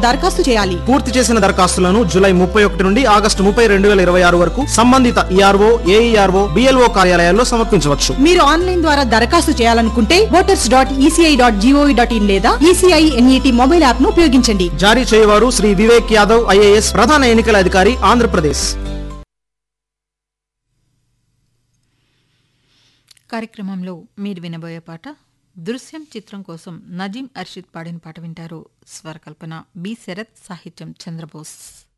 దరఖాస్తు చేయాలి. పూర్తి చేసిన దరఖాస్తులను జూలై 31 నుండి ఆగస్టు 30, 2026 వరకు సంబంధిత ఈఆర్ఓ, ఏఈఆర్ఓ, బిఎల్ఓ కార్యాలయాల్లో సమర్పించవచ్చు. మీరు ఆన్లైన్ ద్వారా దరఖాస్తు చేయాలనుకుంటే voters.eci.gov.in లేదా ECI NET మొబైల్ యాప్ ను ఉపయోగించండి. జారీ చేయవారు శ్రీ వివేక్ యాదవ్ IAS, ప్రధాన ఎన్నికల అధికారి, ఆంధ్రప్రదేశ్. కార్యక్రమంలో మీరు వినబోయే పాట దృశ్యం చిత్రం కోసం నజీం అర్షిద్ పాడిన పాట వింటారు. స్వరకల్పన బి శరత్, సాహిత్యం చంద్రబోస్.